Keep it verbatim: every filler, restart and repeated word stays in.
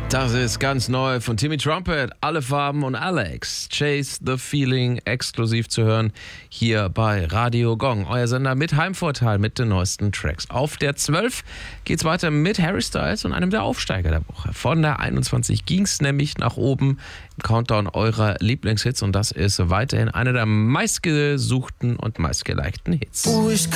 Das ist ganz neu von Timmy Trumpet, Alle Farben und Alex. Chase the Feeling, exklusiv zu hören hier bei Radio Gong. Euer Sender mit Heimvorteil, mit den neuesten Tracks. Auf der zwölf geht's weiter mit Harry Styles und einem der Aufsteiger der Woche. Von der einundzwanzig ging's nämlich nach oben im Countdown eurer Lieblingshits und das ist weiterhin einer der meistgesuchten und meistgelikten Hits. Wo ich